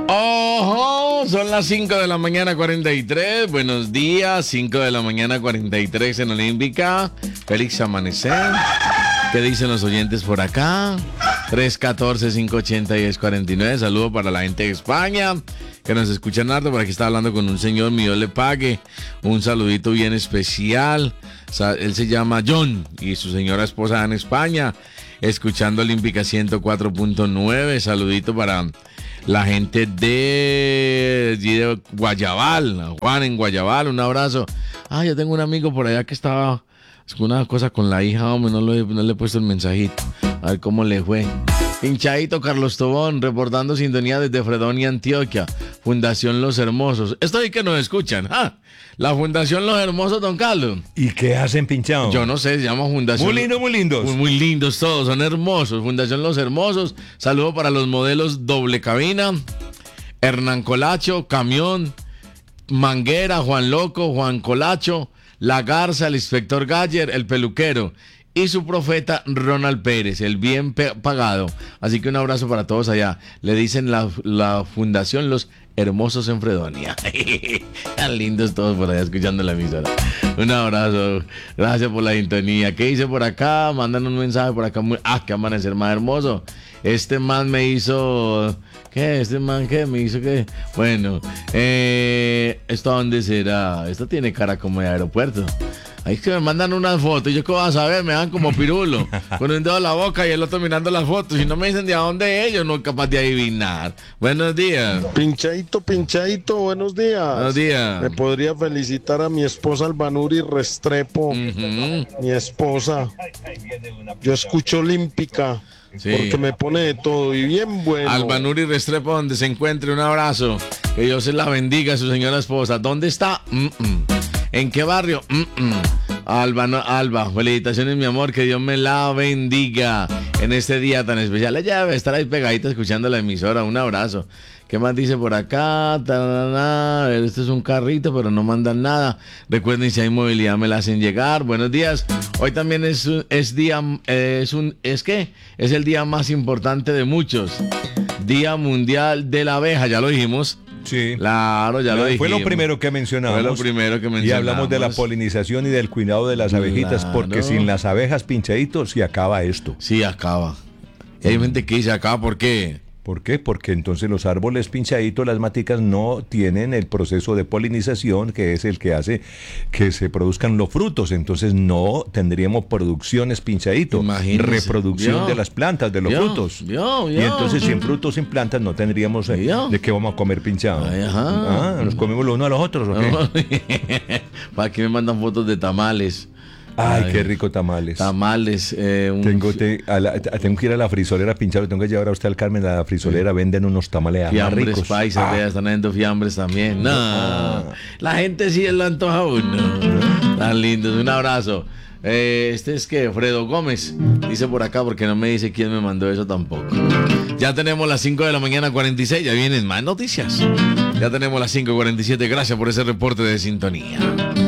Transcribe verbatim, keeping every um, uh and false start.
Ojo, son las cinco de la mañana cuarenta y tres. Buenos días, cinco de la mañana cuarenta y tres en Olímpica. Feliz amanecer. ¿Qué dicen los oyentes por acá? tres uno cuatro, cinco ocho cero, diez cuarenta y nueve. Saludo para la gente de España que nos escuchan harto. Por aquí está hablando con un señor, mi Dios le pague. Un saludito bien especial. Él se llama John y su señora esposa en España, escuchando Olímpica ciento cuatro punto nueve. Saludito para la gente de, de Guayabal, Juan en Guayabal, un abrazo. Ah, yo tengo un amigo por allá que estaba con una cosa con la hija, hombre, no, lo, no le he puesto el mensajito. A ver cómo le fue. Pinchadito Carlos Tobón, reportando sintonía desde Fredonia, Antioquia. Fundación Los Hermosos. Estoy que nos escuchan. ¿Ah? La Fundación Los Hermosos, don Carlos. ¿Y qué hacen, pinchado? Yo no sé, se llama Fundación. Muy lindos, muy lindos. Muy, muy lindos todos, son hermosos. Fundación Los Hermosos. Saludo para los modelos doble cabina. Hernán Colacho, Camión, Manguera, Juan Loco, Juan Colacho, La Garza, el inspector Galler, el peluquero. Y su profeta Ronald Pérez, el bien pe- pagado. Así que un abrazo para todos allá. Le dicen la, la Fundación Los Hermosos en Fredonia. Tan lindos todos por allá escuchando la emisora. Un abrazo. Gracias por la sintonía. ¿Qué dice por acá? Mandan un mensaje por acá. Muy... Ah, qué amanecer más hermoso. Este man me hizo... ¿Qué? ¿Este man qué? ¿Me hizo qué? Bueno, eh, ¿esto a dónde será? Esto tiene cara como de aeropuerto. Ahí es que me mandan unas fotos. Yo qué voy a saber, me dan como pirulo. Con un dedo en la boca y el otro mirando las fotos. Y no me dicen de a dónde es, yo no soy capaz de adivinar. Buenos días. Pinchadito, pinchadito, buenos días. Buenos días. Me podría felicitar a mi esposa Albanuri Restrepo. Uh-huh. Mi esposa. Yo escucho Olímpica. Sí. Porque me pone de todo y bien bueno. Albanuri Restrepo, donde se encuentre, un abrazo. Que Dios se la bendiga a su señora esposa. ¿Dónde está? Mm-mm. ¿En qué barrio? Mm-mm. Alba, no, Alba, felicitaciones, mi amor, que Dios me la bendiga en este día tan especial. Ella debe estar ahí pegadita escuchando la emisora. Un abrazo. ¿Qué más dice por acá? Tarana, a ver, este es un carrito, pero no mandan nada. Recuerden, si hay movilidad me la hacen llegar. Buenos días. Hoy también es, es día, es un, ¿es qué? Es el día más importante de muchos. Día Mundial de la Abeja, ya lo dijimos. Sí. Claro, ya lo dijimos. Fue lo primero que mencionamos. Fue lo primero que mencionamos. Y hablamos de la polinización y del cuidado de las abejitas, Claro. porque sin las abejas, pinchaditos, se acaba esto. Sí, acaba. Y hay gente que dice acaba, ¿por qué? ¿Por qué? Porque entonces los árboles pinchaditos, las maticas, no tienen el proceso de polinización, que es el que hace que se produzcan los frutos. Entonces no tendríamos producciones pinchadito, Imagínese. reproducción ¿Vio? de las plantas, de los ¿Vio? frutos. ¿Vio? Y ¿Vio? entonces sin frutos, sin plantas, no tendríamos eh, ¿Vio? de qué vamos a comer pinchado. Ay, ajá. Ah, ¿nos comemos los unos a los otros o qué? ¿Para qué me mandan fotos de tamales? Ay, Ay, qué rico tamales. Tamales. Eh, un... Tengo, te- a la- a- tengo que ir a la frisolera a pinchar, tengo que llevar a usted al Carmen a la frisolera, venden unos tamales más Fiambres ricos. paisas, Ah. vea, están haciendo fiambres también. No, Ah. la gente sí lo antoja a uno. Tan lindos, un abrazo. Eh, este es que Fredo Gómez dice por acá, porque no me dice quién me mandó eso tampoco. Ya tenemos las cinco de la mañana cuarenta y seis, ya vienen más noticias. Ya tenemos las cinco cuarenta y siete, gracias por ese reporte de sintonía.